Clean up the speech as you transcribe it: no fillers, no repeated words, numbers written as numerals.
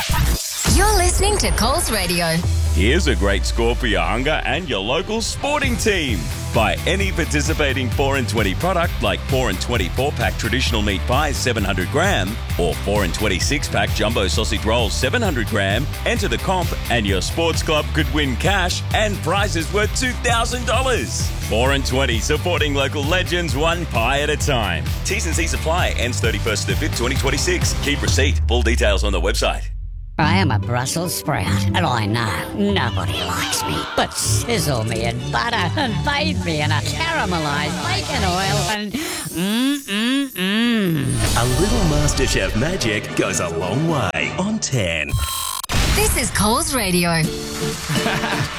You're listening to Coles Radio. Here's a great score for your hunger and your local sporting team. Buy any participating 4 and 20 product like 4 and 20 4-pack traditional meat pies 700 gram or 4 and 20 6-pack jumbo sausage rolls 700 gram. Enter the comp and your sports club could win cash and prizes worth $2,000. 4 and 20, supporting local legends one pie at a time. T's and C's apply. Ends 31st to 5th, 2026. Keep receipt. Full details on the website. I am a Brussels sprout, and I know nobody likes me. But sizzle me in butter and bathe me in a caramelised bacon oil and A little MasterChef magic goes a long way on 10. This is Coles Radio.